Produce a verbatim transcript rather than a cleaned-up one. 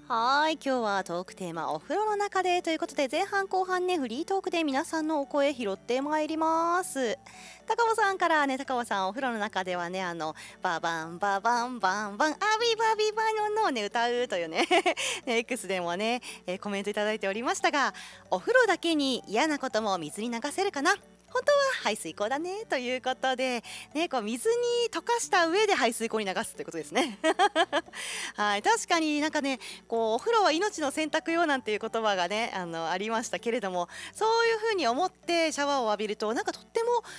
はーい、今日はトークテーマお風呂の中でということで、前半後半ねフリートークで皆さんのお声拾ってまいります。高尾さんからね、高尾さんお風呂の中ではね、あのババンババンバンバンアビバビバノのをね歌うというねね X でもね、えーコメントいただいておりましたが、お風呂だけに嫌なことも水に流せるかな、本当は排水口だねということでね、こう水に溶かした上で排水口に流すということですねはい、確かになんかね、こうお風呂は命の洗濯よなんていう言葉がね、あのありましたけれども、そういう風に思ってシャワーを浴びるとなんかとっても